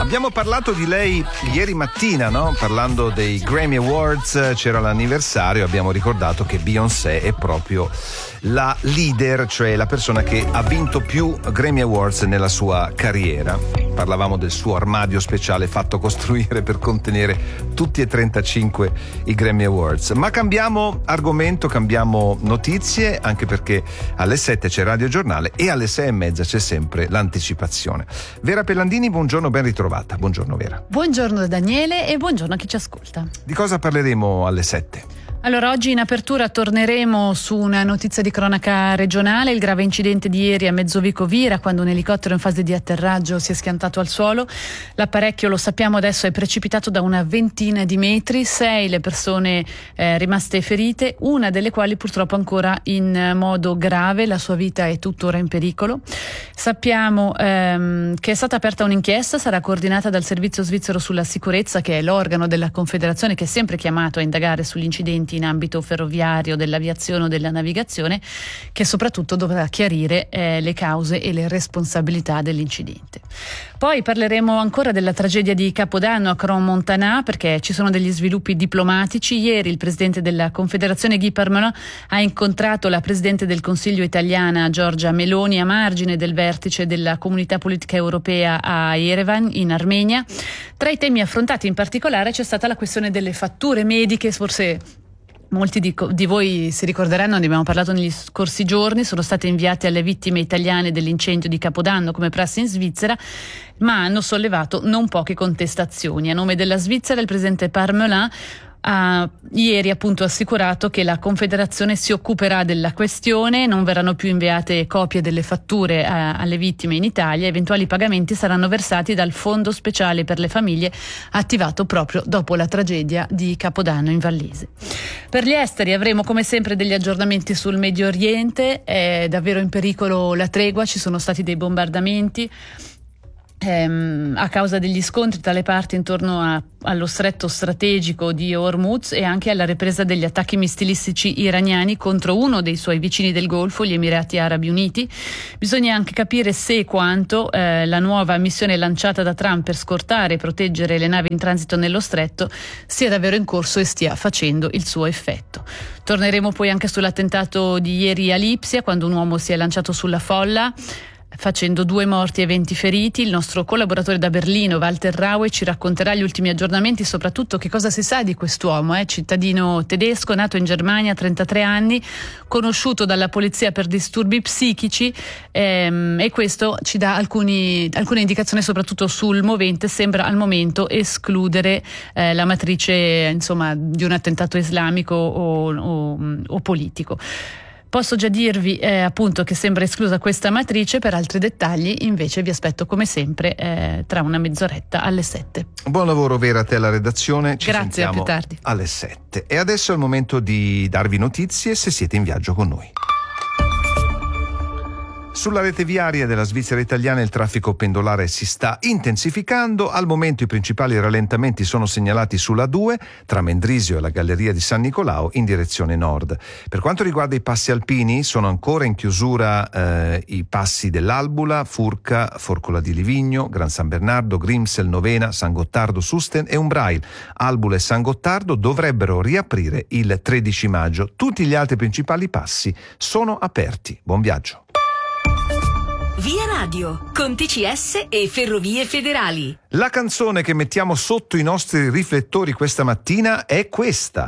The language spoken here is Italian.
Abbiamo parlato di lei ieri mattina, no? Parlando dei Grammy Awards, c'era l'anniversario, abbiamo ricordato che Beyoncé è proprio la leader, cioè la persona che ha vinto più Grammy Awards nella sua carriera. Parlavamo del suo armadio speciale fatto costruire per contenere tutti e 35 i Grammy Awards. Ma cambiamo argomento, cambiamo notizie, anche perché alle 7 c'è Radio Giornale e alle 6:30 c'è sempre l'anticipazione. Vera Pellandini, buongiorno, ben ritrovata. Buongiorno Vera. Buongiorno Daniele e buongiorno a chi ci ascolta. Di cosa parleremo alle 7? Allora, oggi in apertura torneremo su una notizia di cronaca regionale, il grave incidente di ieri a Mezzovico Vira, quando un elicottero in fase di atterraggio si è schiantato al suolo. L'apparecchio, lo sappiamo adesso, è precipitato da una ventina di metri, 6 le persone rimaste ferite, una delle quali purtroppo ancora in modo grave, la sua vita è tuttora in pericolo. Sappiamo che è stata aperta un'inchiesta, sarà coordinata dal Servizio Svizzero sulla Sicurezza, che è l'organo della Confederazione che è sempre chiamato a indagare sugli incidenti in ambito ferroviario, dell'aviazione o della navigazione, che soprattutto dovrà chiarire le cause e le responsabilità dell'incidente. Poi parleremo ancora della tragedia di Capodanno a Crans-Montana, perché ci sono degli sviluppi diplomatici. Ieri il presidente della Confederazione Guy Parmelin ha incontrato la presidente del Consiglio italiana Giorgia Meloni a margine del vertice della Comunità Politica Europea a Yerevan in Armenia. Tra i temi affrontati in particolare c'è stata la questione delle fatture mediche. Forse molti di voi si ricorderanno, ne abbiamo parlato negli scorsi giorni, sono state inviate alle vittime italiane dell'incendio di Capodanno come prassi in Svizzera, ma hanno sollevato non poche contestazioni. A nome della Svizzera il presidente Parmelin ha ieri appunto assicurato che la Confederazione si occuperà della questione, non verranno più inviate copie delle fatture alle vittime in Italia, eventuali pagamenti saranno versati dal Fondo Speciale per le Famiglie attivato proprio dopo la tragedia di Capodanno in Vallese. Per gli esteri avremo come sempre degli aggiornamenti sul Medio Oriente, è davvero in pericolo la tregua, ci sono stati dei bombardamenti a causa degli scontri tra le parti intorno allo stretto strategico di Hormuz e anche alla ripresa degli attacchi missilistici iraniani contro uno dei suoi vicini del Golfo, gli Emirati Arabi Uniti. Bisogna anche capire se e quanto la nuova missione lanciata da Trump per scortare e proteggere le navi in transito nello stretto sia davvero in corso e stia facendo il suo effetto. Torneremo poi anche sull'attentato di ieri a Lipsia, quando un uomo si è lanciato sulla folla facendo 2 morti e 20 feriti. Il nostro collaboratore da Berlino, Walter Raue, ci racconterà gli ultimi aggiornamenti e soprattutto che cosa si sa di quest'uomo, cittadino tedesco, nato in Germania, 33 anni, conosciuto dalla polizia per disturbi psichici, e questo ci dà alcune indicazioni soprattutto sul movente. Sembra al momento escludere la matrice, insomma, di un attentato islamico o politico. Posso già dirvi appunto che sembra esclusa questa matrice. Per altri dettagli invece vi aspetto come sempre tra una mezz'oretta alle 7. Buon lavoro Vera, a te alla redazione. Ci Grazie, sentiamo a più tardi. Alle 7. E adesso è il momento di darvi notizie se siete in viaggio con noi. Sulla rete viaria della Svizzera italiana il traffico pendolare si sta intensificando. Al momento i principali rallentamenti sono segnalati sulla 2 tra Mendrisio e la Galleria di San Nicolao in direzione nord. Per quanto riguarda i passi alpini, sono ancora in chiusura i passi dell'Albula, Furca, Forcola di Livigno, Gran San Bernardo, Grimsel, Novena, San Gottardo, Susten e Umbrail. Albula e San Gottardo dovrebbero riaprire il 13 maggio. Tutti gli altri principali passi sono aperti. Buon viaggio. Via Radio, con TCS e Ferrovie Federali. La canzone che mettiamo sotto i nostri riflettori questa mattina è questa.